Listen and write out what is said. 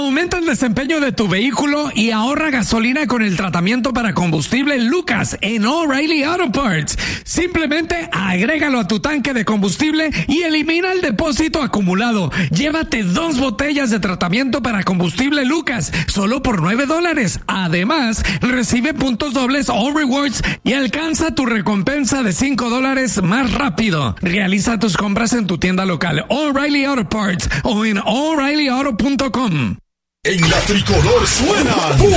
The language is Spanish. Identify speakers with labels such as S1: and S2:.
S1: Aumenta el desempeño de tu vehículo y ahorra gasolina con el tratamiento para combustible Lucas en O'Reilly Auto Parts. Simplemente agrégalo a tu tanque de combustible y elimina el depósito acumulado. Llévate 2 botellas de tratamiento para combustible Lucas, solo por $9. Además, recibe puntos dobles All Rewards y alcanza tu recompensa de $5 más rápido. Realiza tus compras en tu tienda local O'Reilly Auto Parts o en O'ReillyAuto.com.
S2: En la tricolor suena